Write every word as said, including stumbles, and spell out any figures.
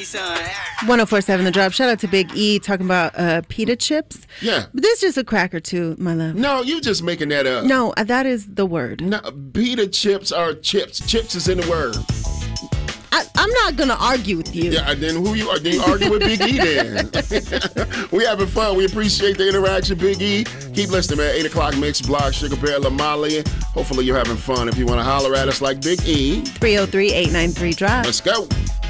son. one oh four point seven The Drop. Shout out to Big E talking about uh, pita chips. Yeah. But this is just a cracker too, my love. No, you just making that up. No, uh, that is the word. No, pita chips are chips. Chips is in the word. I, I'm not going to argue with you. Yeah, then who you are? Then you argue with Big E then. We having fun. We appreciate the interaction, Big E. Keep listening, man. eight o'clock Mix, Block, Sugar Bear, Lamali. Hopefully you're having fun. If you want to holler at us like Big E. three oh three, eight nine three, drop. Let's go.